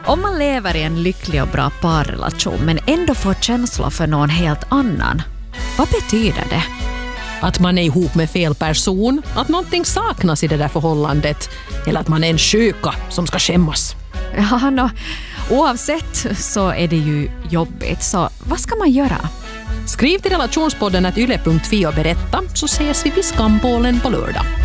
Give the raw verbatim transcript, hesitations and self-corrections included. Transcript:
Om man lever i en lycklig och bra parrelation men ändå får känslor för någon helt annan, vad betyder det? Att man är ihop med fel person, att någonting saknas i det där förhållandet eller att man är en sjuka som ska skämmas. Ja, no, oavsett så är det ju jobbigt, så vad ska man göra? Skriv till relationspodden at yle punkt fi och berätta, så ses vi vid Skampålen på lördag.